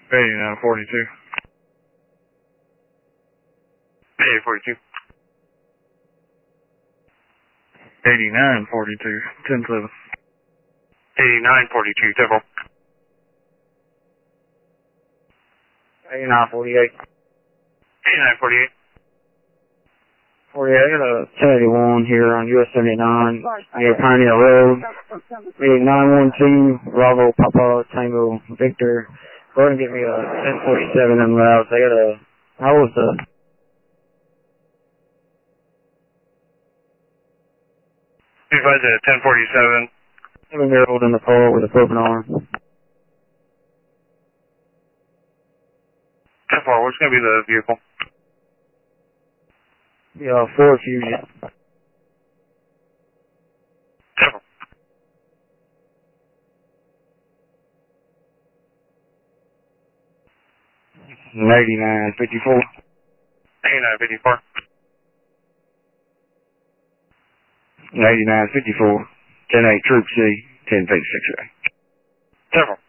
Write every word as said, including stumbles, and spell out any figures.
eighty-nine forty-two. eighty-eight forty-two. eighty-nine forty-two. ten seven. eighty-nine forty-two. ten four. eighty-nine forty-eight. eighty-nine forty-eight. forty-eight, I got a ten eighty-one here on U S seventy-nine. I got Pioneer Road. nine one two, Bravo, Papa, Tango, Victor. Go ahead and get me a ten forty-seven in routes. I got a, how was the? Two five at ten forty-seven. seven year old in the pole with a broken arm. ten four, what's going to be the vehicle? Yeah, Ford Fusion. ten four. eighty-nine fifty-four. eighty-nine fifty-four. eighty-nine fifty-four. ten eight Troop C. ten fifty-six. ten four.